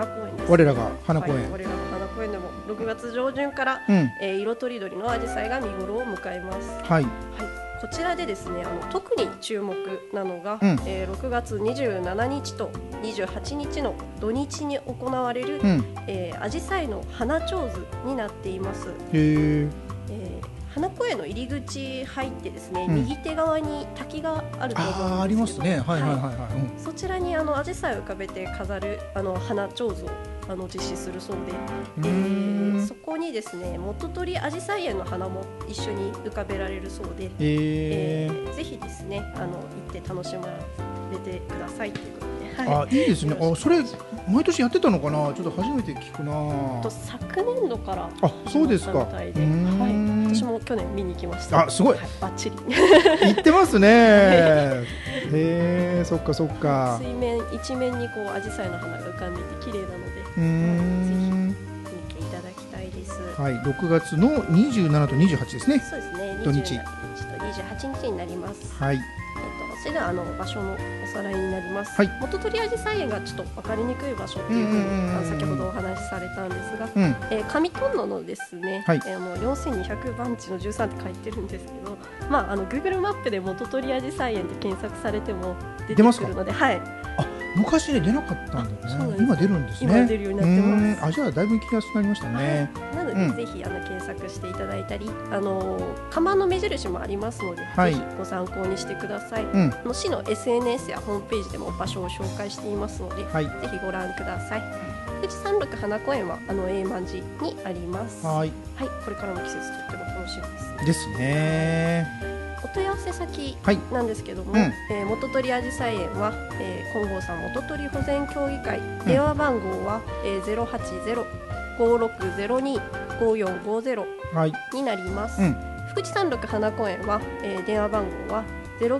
花公園です、ね。 我らが花公園、 はい、我らが花公園でも6月上旬から、色とりどりのアジサイが見頃を迎えます。 はい。 こちらでですね、特に注目なのが、6月27日と28日の土日に行われる、アジサイの花ちょうずになっています。花公園の入り口入ってですね、右手側に滝があると思うんですけど、 ありますね。はいはいはいはい。 そちらにアジサイを浮かべて飾る花ちょうずを実施するそうで、そこにですね元取アジサイ園の花も一緒に浮かべられるそうで、ぜひですね行って楽しまれてくださいということで。 あ、いいですね。それ毎年やってたのかな。ちょっと初めて聞くな。 昨年度からそうですか。 私も去年見に行きました。 すごい。 バッチリ。 行ってますね。そっかそっか。 水面一面にこうアジサイの花が浮かんでいて綺麗なので、ぜひ見ていただきたいです。 はい、6月の27と28ですね。 そうですね。 土日。 27日と28日になります。 はい。 それでは場所のおさらいになります。元取アジサイ園がちょっと分かりにくい場所っていうふうに先ほどお話しされたんですが、上トンノのですね、4200番地の13って書いてるんですけど、Google マップで元取アジサイ園って検索されても出てくるので、 昔ね出なかったんだね。今出るんですね。 今出るようになってます。 じゃあだいぶ行きやすくなりましたね。 なのでぜひ検索していただいたり、看板の目印もありますので、ぜひご参考にしてください。市の SNS やホームページでも場所を紹介していますので、ぜひご覧ください。富士山麓花公園は永万寺にあります。はい、これからの季節とっても楽しみですね。 ですね。 お問い合わせ先なんですけども、元取アジサイ園は、金剛山元取保全協議会、電話番号は、080-5602-5450になります。福知山麓花公園は、電話番号は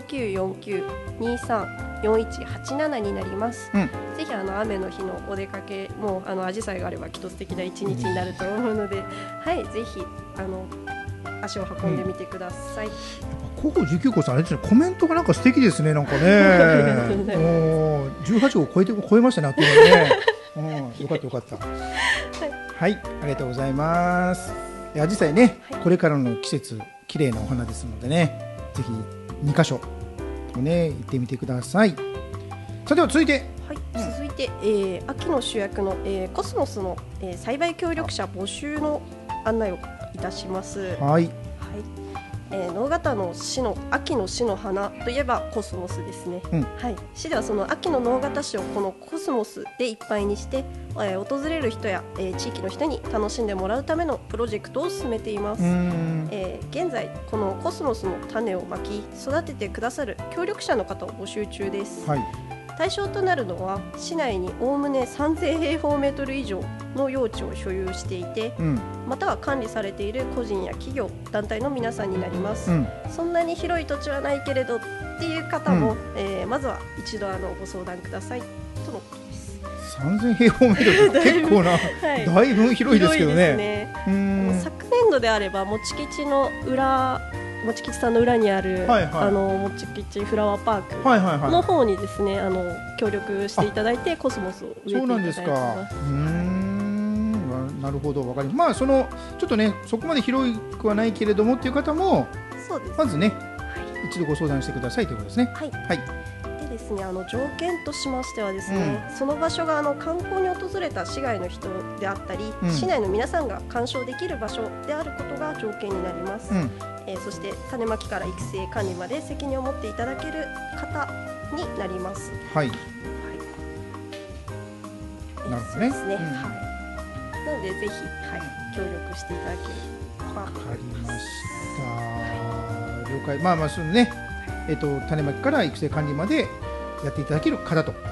0949-234187 になります。ぜひ雨の日のお出かけもアジサイがあればきっと素敵な一日になると思うので、ぜひ足を運んでみてください。 広報19号さんあれですね、コメントがなんか素敵ですね。なんかね18号超えましたね。よかったよかった。はい、ありがとうございます。アジサイね、これからの季節綺麗なお花ですのでね、ぜひ2カ所ね行ってみてください。さては続いて、 秋の主役の、コスモスの、栽培協力者募集の案内をいたします。直方の市の秋の市の花といえばコスモスですね。市ではその秋の直方市をこのコスモスでいっぱいにして、訪れる人や、地域の人に楽しんでもらうためのプロジェクトを進めています。現在このコスモスの種をまき育ててくださる協力者の方を募集中です。対象となるのは市内におおむね3000平方メートル以上の用地を所有していて、または管理されている個人や企業、団体の皆さんになります。そんなに広い土地はないけれどっていう方も、まずは一度ご相談くださいとのことです。 3000平方メートル結構なだいぶ広いですけどね。 昨年度であればもち吉の裏、もち吉さんの裏にある、もち吉フラワーパークの方にですね、協力していただいてコスモスを植えていただいてます。 なるほど、わかります。ちょっとね、そこまで広くはないけれどもっていう方も、まずね、一度ご相談してくださいということですね。 でですね、条件としましてはですね、その場所が観光に訪れた市外の人であったり、市内の皆さんが鑑賞できる場所であることが条件になります。そして種まきから育成管理まで責任を持っていただける方になります。なるほどね。なのでぜひ、協力していただければ。わかりました。了解。そのね、種まきから育成管理までやっていただける方と。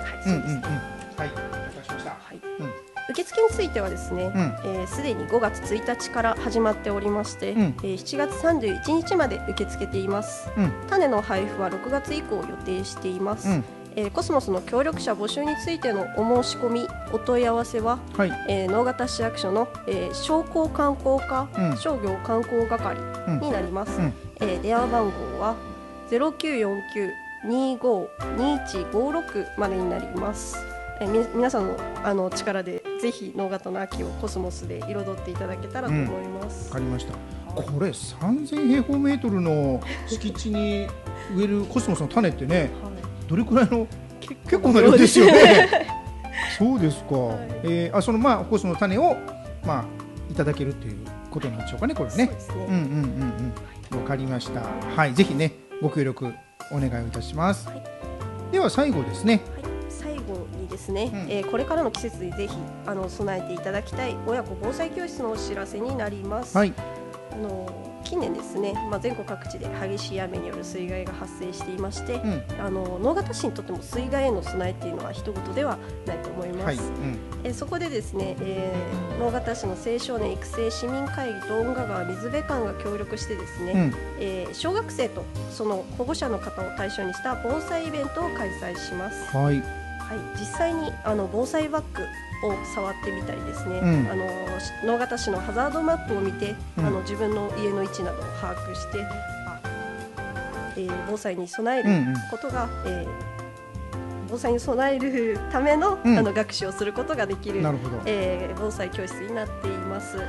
受付についてはですね、すでに5月1日から始まっておりまして、7月31日まで受け付けています。種の配布は6月以降予定しています。コスモスの協力者募集についてのお申し込み、お問い合わせは、直方市役所の、商工観光課、商業観光係になります。電話番号は 0949-25-2156 までになります。 皆さんの力でぜひ能形の秋をコスモスで彩っていただけたらと思います。 わかりました。これ3000平方メートルの敷地に植えるコスモスの種ってね、どれくらいの結構な量ですよね。そうですか。そのコスモスの種をいただけるということなんでしょうかね、これね。そうですね。わかりました。はい、ぜひねご協力お願いいたします。では最後ですね。 最後にですね、これからの季節にぜひ備えていただきたい親子防災教室のお知らせになります。近年ですね、全国各地で激しい雨による水害が発生していまして、能形市にとっても水害への備えっていうのは一言ではないと思います。そこでですね、能形市の青少年育成市民会議と遠賀川水辺館が協力してですね、小学生とその保護者の方を対象にした防災イベントを開催します。実際に防災バッグを触ってみたりですね、能形市のハザードマップを見て、自分の家の位置などを把握して、防災に備えることが、防災に備えるための、学習をすることができる、防災教室になっています。こ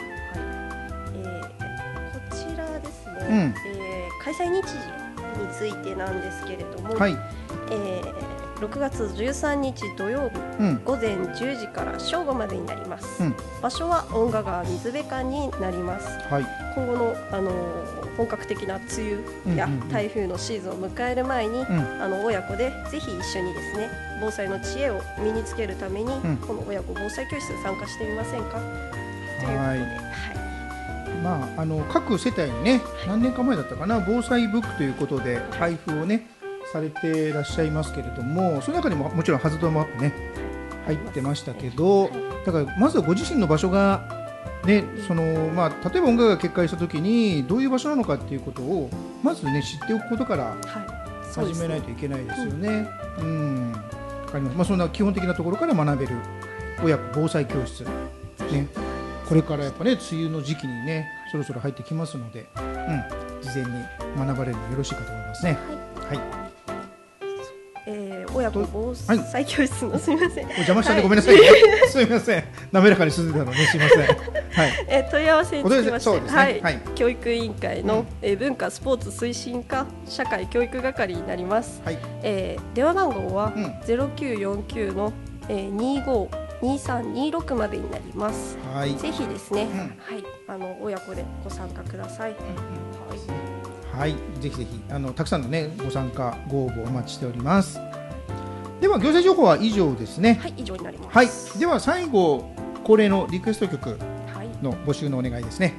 ちらですね、開催日時についてなんですけれども、6月13日土曜日、午前10時から正午までになります。場所は遠賀川水辺館になります。今後の、本格的な梅雨や台風のシーズンを迎える前に、親子でぜひ一緒にですね防災の知恵を身につけるために、この親子防災教室に参加してみませんかということで、 各世帯にね、何年か前だったかな、防災ブックということで配布をねされていらっしゃいますけれども、その中にももちろんハザードマップね入ってましたけど、だからまずはご自身の場所がね、例えば音楽が決壊した時にどういう場所なのかっていうことをまずね知っておくことから始めないといけないですよね。わかります。そんな基本的なところから学べる親子防災教室ね、これからやっぱね梅雨の時期にねそろそろ入ってきますので、事前に学ばれるのよろしいかと思いますね。 親子防災教室のすみません、お邪魔したんでごめんなさい、すみません、滑らかに進んでたのね、すみません。問い合わせにつきまして、教育委員会の文化スポーツ推進課社会教育係になります。電話番号は0949の252326までになります。ぜひですね、親子でご参加ください。 ぜひぜひたくさんのねご参加ご応募お待ちしております。では行政情報は以上ですね。 以上になります。 では最後恒例のリクエスト曲の募集のお願いですね。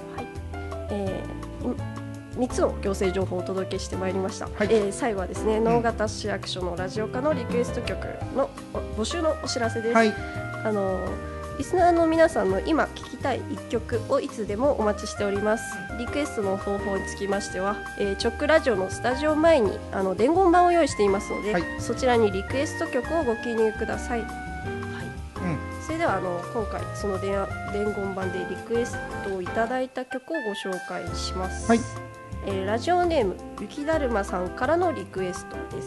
3つの行政情報をお届けしてまいりました。最後はですね、能形市役所のラジオ課のリクエスト曲の募集のお知らせです。リスナーの皆さんの今聴きたい1曲をいつでもお待ちしております。リクエストの方法につきましては、チョックラジオのスタジオ前に伝言板を用意していますので、そちらにリクエスト曲をご記入ください。それでは今回その伝言板でリクエストをいただいた曲をご紹介します。ラジオネーム雪だるまさんからのリクエストです。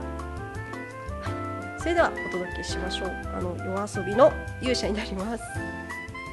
それではお届けしましょう。夜遊びの勇者になります。